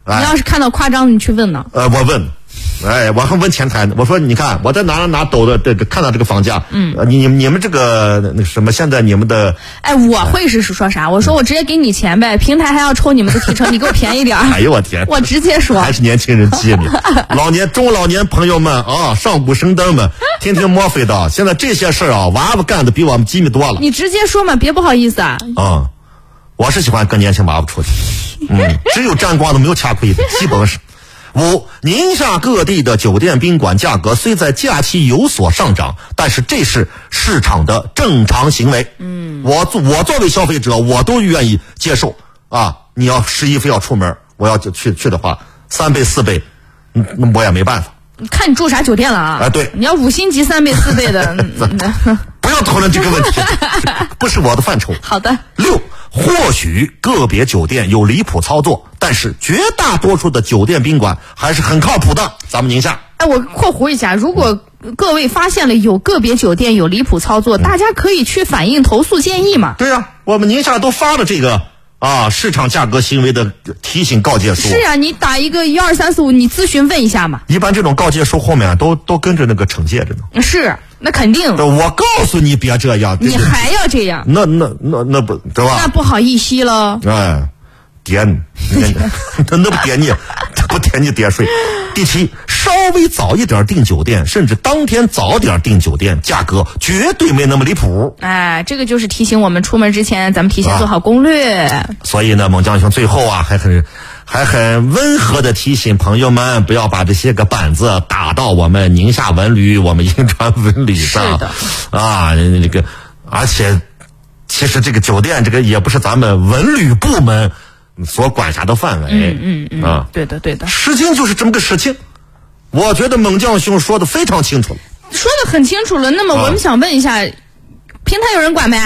你要是看到夸张，你去问呢？ 我问。我还问前台呢，我说你看我在哪抖的这个看到这个房价，你们这个那个什么，现在你们的， 我会是说啥？我说我直接给你钱呗，平台还要抽你们的提成，你给我便宜点。 哎呦我天， 我直接说， 还是年轻人气你，中老年朋友们啊，上古生灯们，听听莫非的，现在这些事啊，娃娃干的比我们机密多了。 你直接说嘛，别不好意思啊。 我是喜欢跟年轻娃娃出去，只有沾光的没有吃亏的，基本是。5. 宁夏各地的酒店宾馆价格虽在假期有所上涨，但是这是市场的正常行为。我作为消费者，我都愿意接受啊。你要11非要出门，我要去的话，3倍4倍，我也没办法。 看你住啥酒店了啊？ 对， 你要5星级3倍4倍的， 不要讨论这个问题，不是我的范畴。 好的。 6. 或许个别酒店有离谱操作，但是绝大多数的酒店宾馆还是很靠谱的。咱们宁夏， 我括弧一下，如果各位发现了有个别酒店有离谱操作，大家可以去反映投诉建议嘛。 对呀，我们宁夏都发了这个市场价格行为的提醒告诫书。 是啊，你打一个12345，你咨询问一下嘛。 一般这种告诫书后面都跟着那个惩戒着呢。 是，那肯定。 我告诉你别这样， 你还要这样， 那不对吧？ 那不好意思了。 点那不点你，不点你点税。第7，稍微早一点订酒店，甚至当天早点订酒店，价格绝对没那么离谱。 这个就是提醒我们出门之前，咱们提前做好攻略。 所以呢，猛将兄最后还很温和的提醒朋友们，不要把这些个板子打到我们宁夏文旅、我们银川文旅上。 是的。 这个，而且其实这个酒店这个也不是咱们文旅部门所管辖的范围。 对的。 事情就是这么个事情，我觉得猛将兄说的非常清楚了， 说的很清楚了。那么我们想问一下，平台有人管没？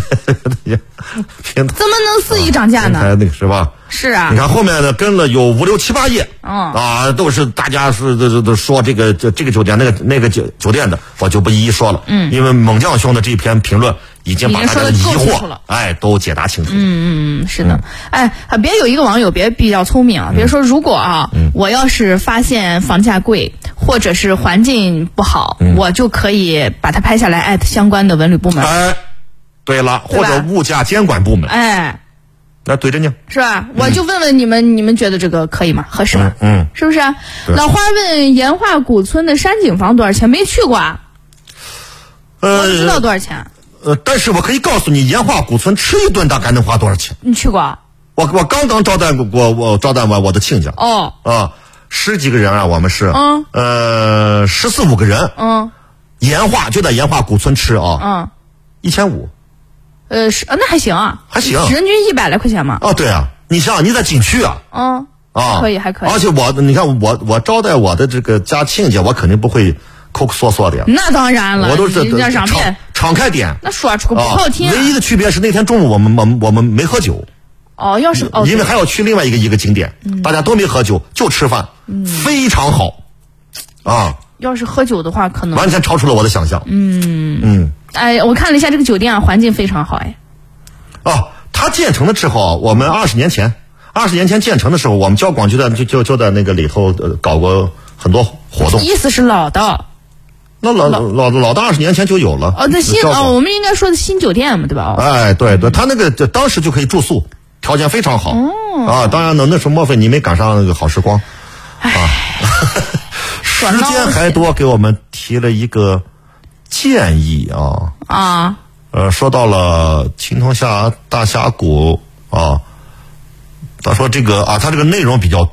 怎么能肆意涨价呢？ 那个是吧？ 是啊， 你看后面呢跟了有5、6、7、8页，都是大家是说这个酒店那个酒店的，我就不一一说了。因为猛将兄的这篇评论已经把大家的疑惑都解答清楚。 是的。别有一个网友比较聪明啊，比如说如果我要是发现房价贵或者是环境不好，我就可以把它拍下来艾特相关的文旅部门。 对了，或者物价监管部门。那对着你是吧？我就问问你们觉得这个可以吗？合适吗？是不是？老花问岩画古村的山景房多少钱？没去过啊。我不知道多少钱。 但是我可以告诉你，岩画古村吃一顿大概能花多少钱？ 你去过？ 我刚刚招待完我的亲家。10几个人啊，我们是14、15个人。岩画就在岩画古村吃1500。 那还行啊， 还行， 人均100来块钱嘛。 对啊，你想想你在景区啊。 可以还可以。 而且你看我招待我的这个家亲家，我肯定不会抠抠缩缩的呀。 那当然了， 我都是敞开点。 那说出口不好听。 唯一的区别是那天中午我们没喝酒。因为还要去另外一个景点，大家都没喝酒，就吃饭，非常好。 要是喝酒的话，可能完全超出了我的想象。 我看了一下这个酒店环境非常好。 它建成的时候，我们20年前建成的时候，我们交广就在那个里头搞过很多活动。 意思是老的。 那老的20年前就有了。 那我们应该说的新酒店嘛，对吧？ 对，他那个当时就可以住宿，条件非常好。当然呢，那时候莫非你没赶上那个好时光。时间还多给我们提了一个建议说到了青铜峡大峡谷他说这个他这个内容比较